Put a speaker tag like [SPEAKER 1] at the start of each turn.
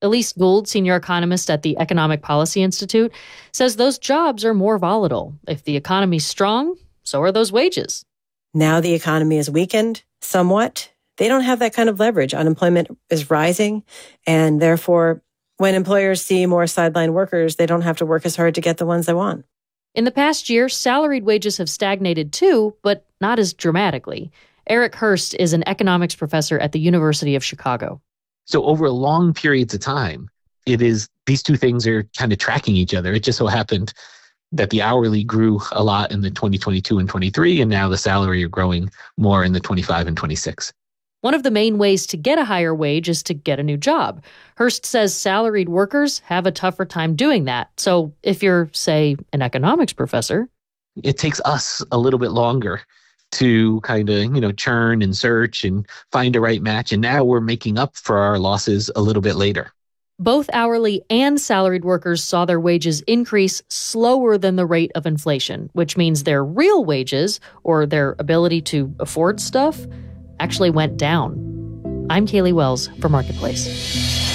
[SPEAKER 1] Elise Gould, senior economist at the Economic Policy Institute, says those jobs are more volatile. If the economy's strong, so are those wages.
[SPEAKER 2] Now the economy is weakened somewhat. They don't have that kind of leverage. Unemployment is rising, and therefore, when employers see more sideline workers, they don't have to work as hard to get the ones they want.
[SPEAKER 1] In the past year, salaried wages have stagnated too, but not as dramatically. Eric Hurst is an economics professor at the University of Chicago.
[SPEAKER 3] So over long periods of time, these two things are kind of tracking each other. It just so happened that the hourly grew a lot in the 2022 and 23, and now the salary are growing more in the 25 and 26.
[SPEAKER 1] One of the main ways to get a higher wage is to get a new job. Hurst says salaried workers have a tougher time doing that. So if you're, say, an economics professor,
[SPEAKER 3] it takes us a little bit longer to kind of, churn and search and find a right match. And now we're making up for our losses a little bit later.
[SPEAKER 1] Both hourly and salaried workers saw their wages increase slower than the rate of inflation, which means their real wages, or their ability to afford stuff, actually went down. I'm Kaylee Wells for Marketplace.